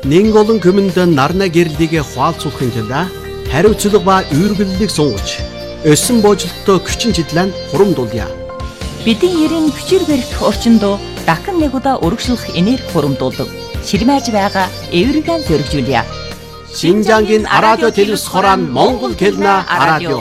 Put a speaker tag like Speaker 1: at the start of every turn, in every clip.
Speaker 1: Нэн олон көмөнд нарна гэрлэгийг хуалцуулахын тулд хариуцлага ба үүргэллийг сунгаж өссөн бooжилттой хүчин чиглэн хурамдуулъя.
Speaker 2: Бидний ерийн хүчээр барих орчинд дахин нэг удаа өргөжлөх энерги хурамдуулдаг. Ширмэж байгаа эвэргэн зөргижүүлье.
Speaker 1: Шинжангийн радио телевиз хорон Монгол хэлний радио.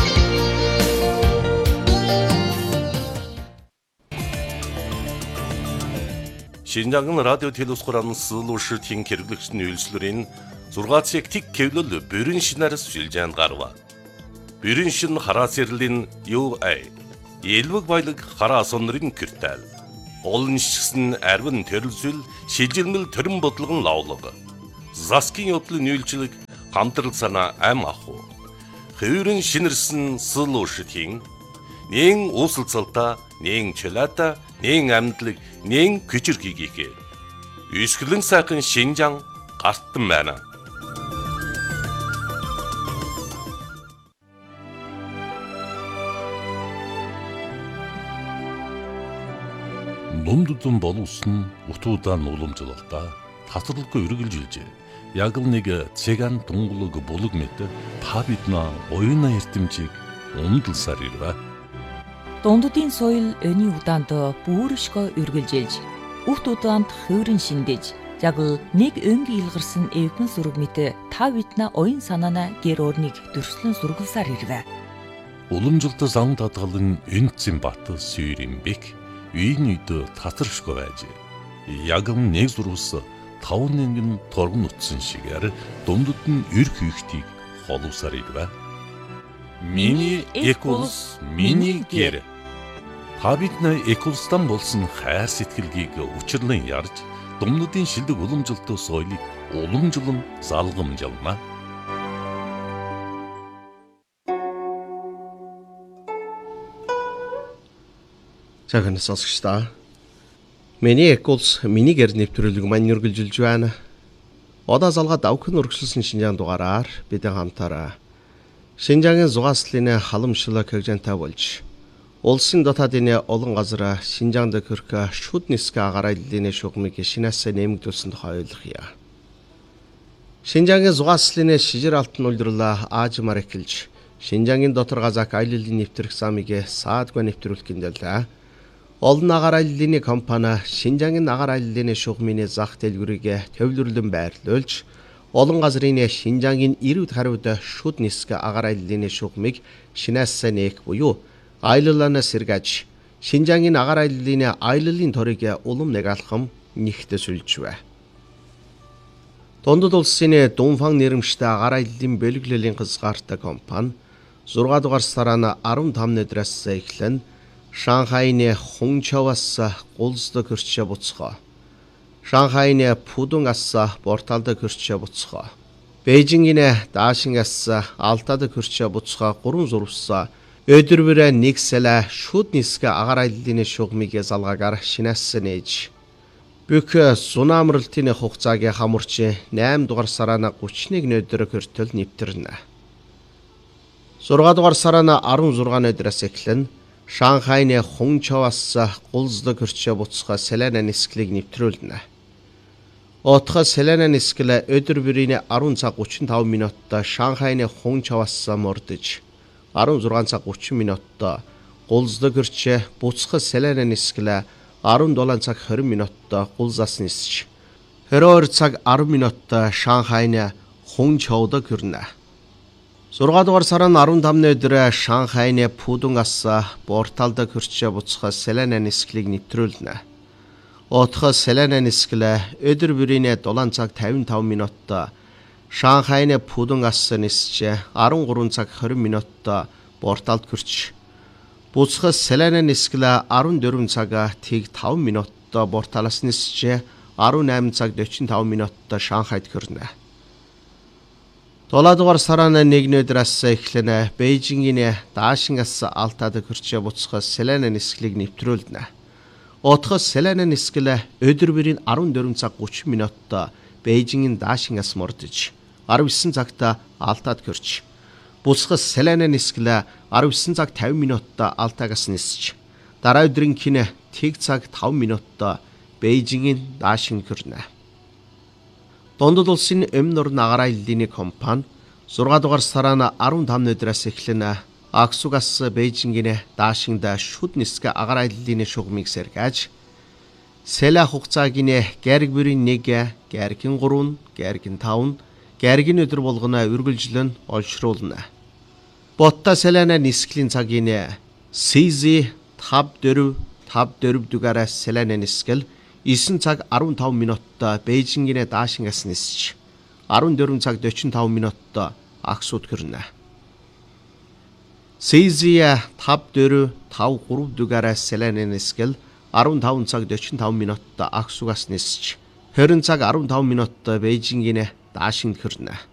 Speaker 3: Шинжангийн радио телевиз хорон суулуушртын хэрэглэгчдийн үйлчлэрийн 6 тэг кевлөл бүрэн шинараас шилжээнд гарва. Бүрэн шин хараас ярлийн UA Элвэг баялаг хараа сонрын кертал. Олон шигсэн арвин төрөлсөл шилжилмэл төрөн бодлогон лавлага. Заскин явдлын үйлчлэг хамтрал санаа ам аху. Хөврөн шинэрсэн суулуушртын нэн уусалцалта, нэн чөлата, нэн амьдлаг, нэн күчирхийгээ. Үсгэлэн сайхан Шинжаан гартан байна. Дундудун боловсон утуудаан уламжлалтаа тасралгүй үргэлжилжээ. Яг л нэг цэган тунгалаг булаг мэт та биднээ оюуна эрдэмжийг умдалсаар ирвэ.
Speaker 2: Дундудын соёл өний удаанд бүршгөө үргэлжилж, үхт удаанд хөврөн шиндэж, яг л нэг өнгийн илгарсан эвгэн зураг мэт та биднээ оюун санаана гэр орныг дөрслөн сургалсаар ирвэ.
Speaker 3: Уламжлалт зам татгалан энцэн бат сүйрэмбек үйн үйдө татаршгүй байж. Яг нэг зурвас 5 нэнгэн торгон утсан шигээр дундуд нь эрх үйхтийг холуусаар ирвэ. Миний эколс, миний гэр. Та биднээ эколстан болсон хайр сэтгэлгийг учирлан ярьж, дундуудын шилдэг уламжлалт соёлыг уламжлан залгамжлана.
Speaker 1: Цагаан сонсогчдаа. Миний эколс, миний гэр нэвтрүүлэг маань үргэлжилж байна. Одоо залгаа давхин өргөжлсөн Шинжаан дугаараар бид хамтаараа Шинжаагийн зугааслын халамжлал хөгжөнтэй болж улсын дотоодын олон газар Шинжаанд хөрх шүд нисгэ агаарлын шугамыг шинээс нэмэгдүүлсэн тухай ойлгоё. Шинжаагийн зугааслын шижир алтан улирлаа аажмаар эхэлж Шинжаагийн дотор газак аяллалын нэвтрэх замыг саадгүй нэвтрүүлэх гиндэлээ. Олон агаарлын компани Шинжаагийн агаарлын шугамын зах дэлгүүрийг төвлөрлөн байрлуулж олон газрын Шинжаагийн 90 хариуд шүд нисгэ агаарлын шугамыг шинээс нээх буюу аяллалаас сэргээж Шинжаагийн агаарлын аяллалын торыг улам нэгалхам нэгтэсүүлжвэ. Дундад улсын Дунфан нэрмжтэй агаарлын бэлгэлэлийн хязгаартай компани 6 дугаар сарын 15-ны өдрөөс эхлэн Шанхайны Хунчоуаас гулсдаг хөрчөө буцхоо. Шанхайны Пудунгаас Борталд хөрчөө буцхоо. Бээжингийн Даашингаас Алтад хөрчөө буцхоо 3 зурвас өдөрвөрөө нэг сэлэ шүд нисгэ агаарлын шугамыг залгаагаар шинээс нээж. Бүх сунамралтын хугацааг хамарч 8 дугаар сарын 31-ний өдөр хүртэл нэвтэрнэ. 6 дугаар сарын 16-ны өдрөөс эхлэн Шанхайны Хунчоуаас гулсдаг хөрчөө буцхаа Селена нисгэлийг нэвтрүүлнэ. Отхо Селена нисгэлэ өдөр бүрийн 10 цаг 35 минутта Шанхайны Хунчоуаас мордож 16 цаг 30 минутта гулсдаг хөрчөө буцхаа Селена нисгэлэ 17 цаг 20 минутта гулсаас нисж 22 цаг 10 минутта Шанхайны Хунчоуд хүрнэ. 6 дугаар сарын 15-ны өдөр Шанхайны Пудунгаас Борталд хөрчөө буцхаа Селена нисгэлийг нэвтрүүлнэ. Отхо Селена нисгэлэ өдөр бүрийн 7 цаг 55 минутта Шанхайны Пудунгаас нисж 13 цаг 20 минутта Борталд хөрч буцхаа Селена нисгэлэ 14 цаг 5 минутта Борталаас нисж 18 цаг 45 минутта Шанхайд хүрнэ. 7 дугаар сарын 1-ний өдрөөс эхлэн Бээжингийн Даашингаас Алтад хөрчөө буцхаа Селена нисгэлийг нэвтрүүлнэ. Отхо Селена нисгэлэ өдөр бүрийн 14 цаг 30 минутта Бээжингийн Даашингаас мордож 19 цагт Алтад хөрч буцхаа Селена нисгэлэ 19 цаг 50 минутта Алтагаас нисж дараа өдрийн тэг цаг 5 минутта Бээжингийн Даашинг хүрнэ. Дундад улсын өмнө нурны агаарын аяллын компани 6 дугаар сарын 15 өдрөөс эхлэн Аксугаас Бээжингийн даашинд шүд нисгэ агаарын аяллын шугамыг сэргээж Сэла хугацаагийн гэрэг бүрийн 1, гэргийн 3, гэргийн 5, гэргийн өдөр болгоно үргэлжлэн олшруулна. Ботта Селана нисгэлийн цагийн CZ 5454 дугаараа Селана нисгэл 9 цаг 15 минутад Бээжингийн даашингаас нисч 14 цаг 45 минутад Аксуд хүрнэ. CZ 5453 дугаараа Селана нисгэл 15 цаг 45 минутад Аксугаас нисч 20 цаг 15 минутад Бээжингийн даашинд хүрнэ.